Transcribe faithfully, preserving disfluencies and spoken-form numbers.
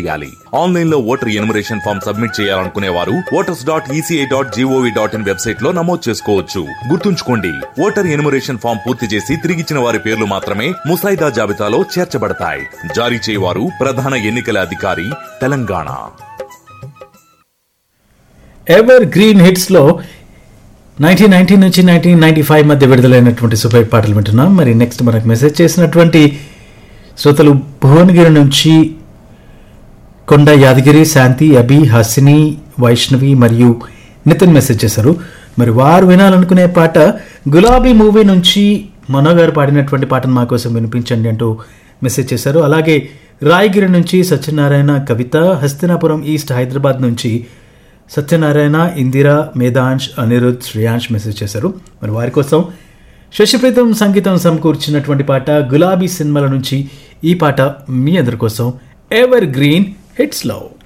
చేయాలి. ఆన్లైన్ లో voter enumeration form submit చేయాలనుకునే వారు voters dot ECI dot GOV dot in website లో నమోదు చేసుకోవచ్చు. గుర్తుంచుకోండి, ఓటర్ ఎన్యుమరేషన్ ఫామ్ పూర్తి చేసి తిరిగిచ్చిన వారి పేర్లు మాత్రమే ముసాయిదా జాబితాలో చేర్చబడతాయి. జారీ చేయవారు ప్రధాన ఎన్నికల అధికారి, తెలంగాణ. ఎవర్ గ్రీన్ హిట్స్ లో నైన్టీన్ నైన్టీ నుంచి నైన్టీన్ నైన్టీ ఫైవ్ మధ్య విడుదలైనటువంటి సూపర్ హిట్ పాటలు వింటున్నాం. మరి నెక్స్ట్ మనకు మెసేజ్ చేసినటువంటి శ్రోతలు భువనగిరి నుంచి కొండ యాదగిరి, శాంతి, అభి, హాసిని, వైష్ణవి మరియు నితిన్ మెసేజ్ చేశారు. మరి వారు వినాలనుకునే పాట గులాబీ మూవీ నుంచి మనో గారు పాడినటువంటి పాటను మా కోసం వినిపించండి అంటూ మెసేజ్ చేశారు. అలాగే రాయగిరి నుంచి సత్యనారాయణ, కవిత, హస్తినాపురం ఈస్ట్ హైదరాబాద్ నుంచి సత్యనారాయణ, ఇందిరా, మేధాంష్, అనిరుద్, శ్రేయాంష్ మెసేజ్ చేశారు. మరి వారి కోసం శశిప్రీతం సంగీతం సమకూర్చినటువంటి పాట గులాబీ సినిమాల నుంచి ఈ పాట మీ అందరి కోసం ఎవర్ గ్రీన్ హిట్స్ లో.